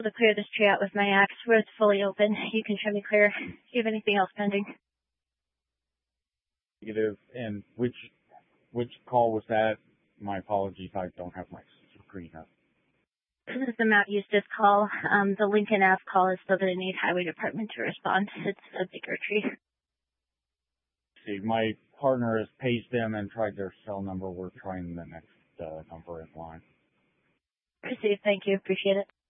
able to clear this tree out with my axe. Road's fully open. You can show me clear. Do you have anything else pending? Negative. And which call was that? My apologies, I don't have my screen up. This is the Mount Eustis call. The Lincoln Ave call is still going to need Highway Department to respond. It's a bigger tree. See, my partner has paged them and tried their cell number. We're trying the next number in line. Received. Thank you. Appreciate it.